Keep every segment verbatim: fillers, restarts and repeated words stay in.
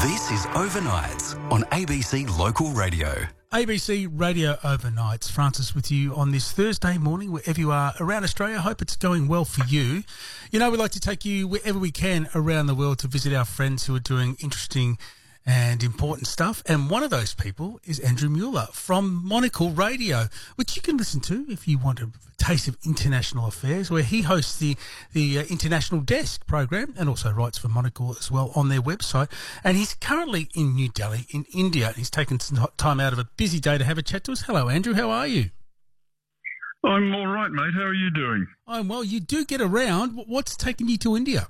This is Overnights on A B C Local Radio. A B C Radio Overnights. Francis with you on this Thursday morning, wherever you are around Australia. I hope it's going well for you. You know, we like to take you wherever we can around the world to visit our friends who are doing interesting and important stuff. And one of those people is Andrew Mueller from Monocle Radio, which you can listen to if you want a taste of international affairs, where he hosts the, the uh, International Desk program and also writes for Monocle as well on their website. And he's currently in New Delhi in India. He's taken some time out of a busy day to have a chat to us. Hello, Andrew. How are you? I'm all right, mate. How are you doing? I'm well. You do get around. What's taken you to India?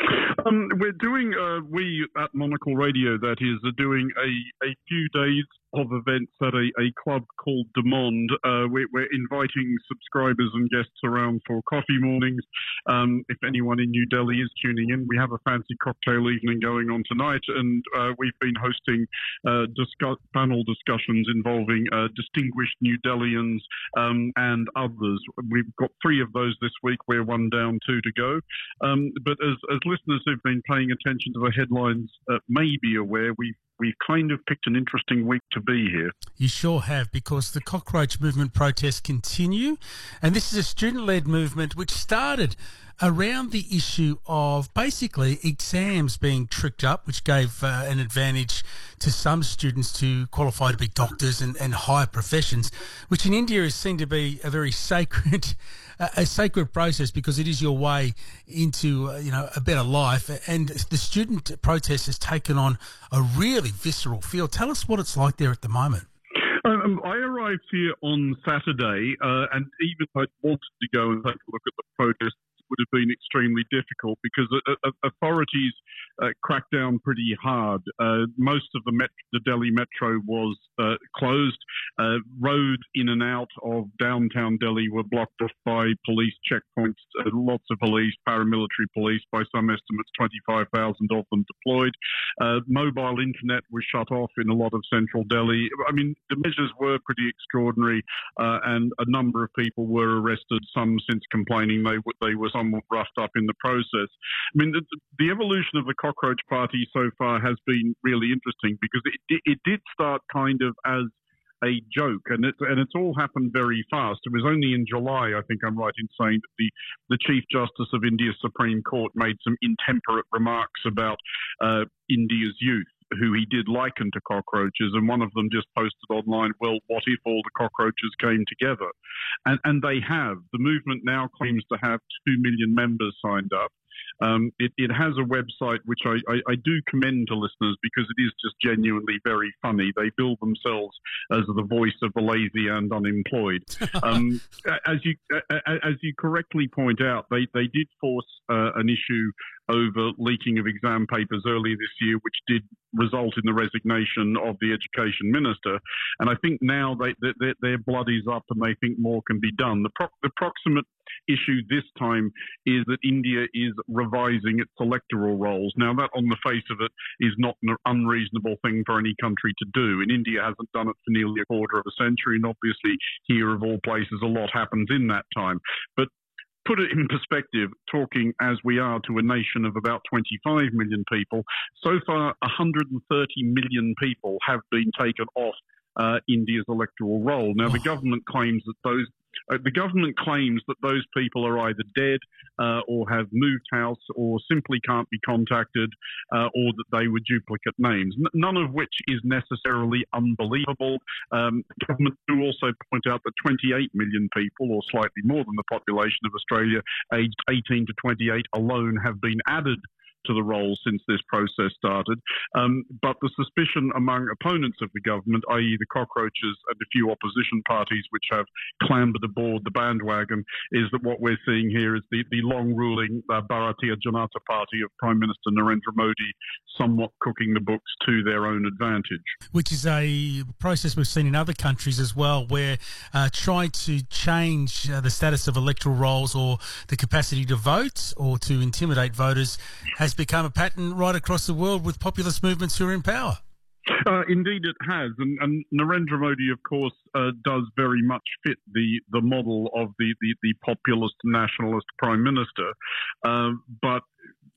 Um, we're doing, uh, we at Monocle Radio, that is, are doing a, a few days of events at a, a club called De Monde. Uh, we're, we're inviting subscribers and guests around for coffee mornings. Um, if anyone in New Delhi is tuning in, we have a fancy cocktail evening going on tonight, and uh, we've been hosting uh, discuss, panel discussions involving uh, distinguished New Delhians um, and others. We've got three of those this week. We're one down, two to go. Um, but as, as listeners who've been paying attention to the headlines uh, may be aware, we've We've kind of picked an interesting week to be here. You sure have, because the cockroach movement protests continue. And this is a student-led movement which started around the issue of basically exams being tricked up, which gave uh, an advantage to some students to qualify to be doctors and, and higher professions, which in India is seen to be a very sacred a sacred process, because it is your way into uh, you know a better life. And the student protest has taken on a really visceral feel. Tell us what it's like there at the moment. Um, I arrived here on Saturday, uh, and even if I wanted to go and take a look at the protest, it would have been extremely difficult because uh, uh, authorities uh, cracked down pretty hard. Uh, most of the, met- the Delhi metro was uh, closed. Uh, roads in and out of downtown Delhi were blocked off by police checkpoints, uh, lots of police, paramilitary police, by some estimates twenty-five thousand of them deployed. Uh, mobile internet was shut off in a lot of central Delhi. I mean, the measures were pretty extraordinary, uh, and a number of people were arrested, some since complaining they, w- they were somewhat roughed up in the process. I mean, the, the evolution of the Cockroach Party so far has been really interesting, because it, it did start kind of as a joke, and it's and it's all happened very fast. It was only in July, I think I'm right in saying, that the, the Chief Justice of India's Supreme Court made some intemperate remarks about uh, India's youth, who he did liken to cockroaches, and one of them just posted online, well, what if all the cockroaches came together? And, and they have. The movement now claims to have two million members signed up. Um, it, it has a website which I, I, I do commend to listeners, because it is just genuinely very funny. They bill themselves as the voice of the lazy and unemployed. Um, as you as you correctly point out, they, they did force uh, an issue over leaking of exam papers earlier this year, which did result in the resignation of the education minister. And I think now they, they, their blood is up and they think more can be done. The, pro- the proximate issue this time is that India is revising its electoral rolls. Now, that on the face of it is not an unreasonable thing for any country to do. And India hasn't done it for nearly a quarter of a century, and obviously here, of all places, a lot happens in that time. But put it in perspective, talking as we are to a nation of about twenty-five million people, so far one hundred thirty million people have been taken off uh, India's electoral roll. Now, the government claims that those uh, the government claims that those people are either dead uh, or have moved house or simply can't be contacted, uh, or that they were duplicate names, N- none of which is necessarily unbelievable. Um, the government do also point out that twenty-eight million people, or slightly more than the population of Australia, aged eighteen to twenty-eight alone, have been added to the roll since this process started. Um, but the suspicion among opponents of the government, that is the cockroaches and a few opposition parties which have clambered aboard the bandwagon, is that what we're seeing here is the, the long-ruling uh, Bharatiya Janata Party of Prime Minister Narendra Modi somewhat cooking the books to their own advantage. Which is a process we've seen in other countries as well, where uh, trying to change uh, the status of electoral rolls or the capacity to vote or to intimidate voters has become a pattern right across the world with populist movements who are in power. Uh, indeed, it has, and, and Narendra Modi, of course, uh, does very much fit the, the model of the, the, the populist nationalist prime minister. Uh, but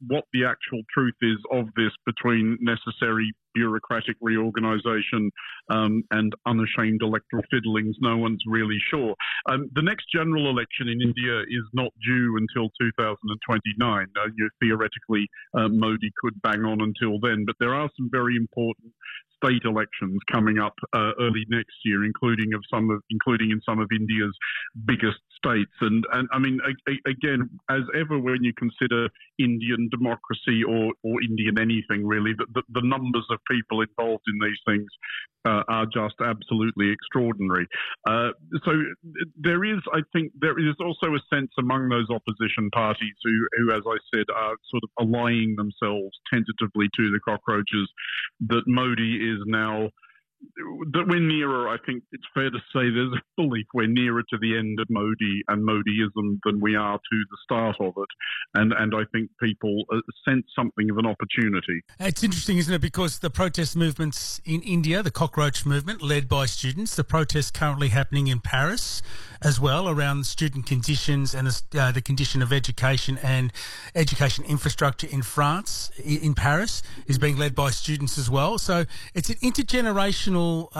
what the actual truth is of this between necessary bureaucratic reorganisation um, and unashamed electoral fiddlings, no one's really sure. Um, the next general election in India is not due until two thousand twenty-nine. Uh, you know, theoretically, uh, Modi could bang on until then, but there are some very important state elections coming up uh, early next year, including of some of, including in some of India's biggest states. And and I mean, a, a, again, as ever, when you consider Indian democracy or or Indian anything really, the, the, the numbers of people involved in these things uh, are just absolutely extraordinary. Uh, so there is, I think, there is also a sense among those opposition parties who, who, as I said, are sort of allying themselves tentatively to the cockroaches, that Modi is now, that we're nearer, I think it's fair to say there's a belief we're nearer to the end of Modi and Modiism than we are to the start of it. And and I think people uh, sense something of an opportunity. It's interesting, isn't it? Because the protest movements in India, the cockroach movement led by students, the protests currently happening in Paris as well around student conditions and uh, the condition of education and education infrastructure in France, in Paris, is being led by students as well. So it's an intergenerational